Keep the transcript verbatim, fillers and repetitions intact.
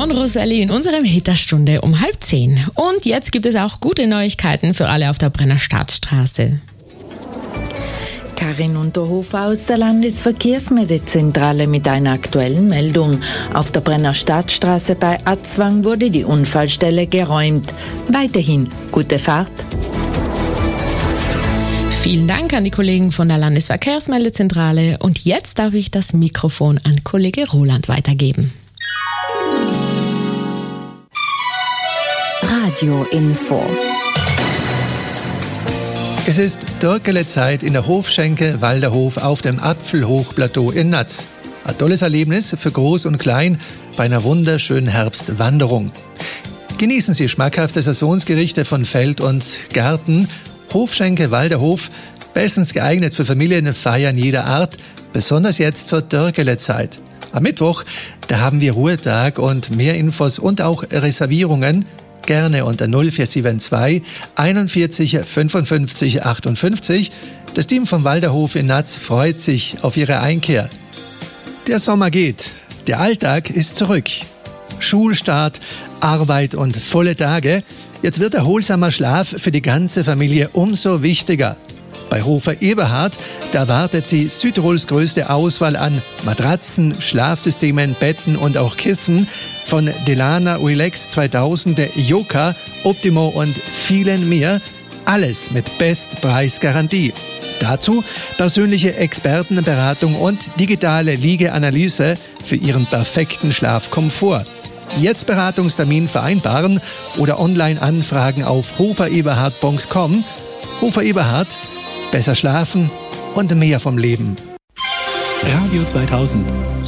von Rosalie in unserem Hitterstunde um halb zehn. Und jetzt gibt es auch gute Neuigkeiten für alle auf der Brenner Staatsstraße. Karin Unterhofer aus der Landesverkehrsmeldezentrale mit einer aktuellen Meldung. Auf der Brenner Staatsstraße bei Atzwang wurde die Unfallstelle geräumt. Weiterhin gute Fahrt. Vielen Dank an die Kollegen von der Landesverkehrsmeldezentrale. Und jetzt darf ich das Mikrofon an Kollege Roland weitergeben. Radio Info. Es ist Dörkele-Zeit in der Hofschenke Walderhof auf dem Apfelhochplateau in Natz. Ein tolles Erlebnis für Groß und Klein bei einer wunderschönen Herbstwanderung. Genießen Sie schmackhafte Saisonsgerichte von Feld und Garten. Hofschenke Walderhof, bestens geeignet für Familienfeiern jeder Art, besonders jetzt zur Dörkele-Zeit. Am Mittwoch, da haben wir Ruhetag und mehr Infos und auch Reservierungen gerne unter null vier sieben zwei einundvierzig fünfundfünfzig achtundfünfzig. Das Team vom Walderhof in Natz freut sich auf Ihre Einkehr. Der Sommer geht, der Alltag ist zurück. Schulstart, Arbeit und volle Tage. Jetzt wird erholsamer Schlaf für die ganze Familie umso wichtiger. Bei Hofer Eberhard, da wartet Sie Südtirols größte Auswahl an Matratzen, Schlafsystemen, Betten und auch Kissen von Delana Relax zweitausend, Joka, Optimo und vielen mehr. Alles mit Bestpreisgarantie. Dazu persönliche Expertenberatung und digitale Liegeanalyse für Ihren perfekten Schlafkomfort. Jetzt Beratungstermin vereinbaren oder online anfragen auf hofer eberhard punkt com. Hofer Eberhard, besser schlafen und mehr vom Leben. Radio zweitausend.